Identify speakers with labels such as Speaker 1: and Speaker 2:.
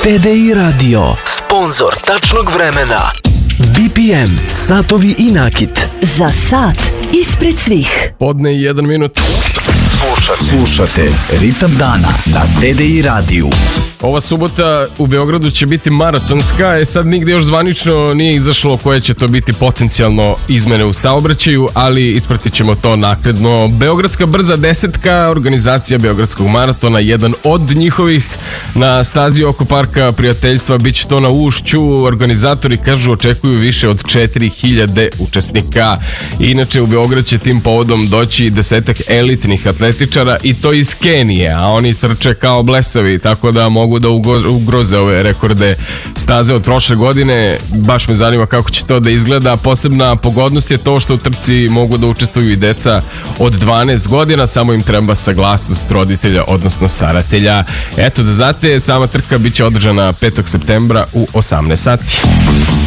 Speaker 1: TDI Radio, sponzor tačnog vremena. BPM, satovi i nakit.
Speaker 2: Za sat ispred svih.
Speaker 3: Podne 1 minut.
Speaker 4: Slušate Ritam dana na TDI radiju.
Speaker 3: Ova subota u Beogradu će biti maratonska, sad nigde još zvanično nije izašlo koje će to biti potencijalno izmene u saobraćaju, ali ispratit ćemo to naknadno. Beogradska brza desetka, organizacija Beogradskog maratona, jedan od njihovih na stazi oko Parka prijateljstva, bit će to na Ušću. Organizatori kažu očekuju više od 4000 učesnika. Inače u Beograd će tim povodom doći 10 elitnih atletičara i to iz Kenije, a oni trče kao blesavi, tako da mogu da ugroze ove rekorde staze od prošle godine. Baš me zanima kako će to da izgleda. Posebna pogodnost je to što u trci mogu da učestvuju i deca od 12 godina, samo im treba saglasnost roditelja, odnosno staratelja. Eto da znate, sama trka biće održana 5. septembra u 18 sati.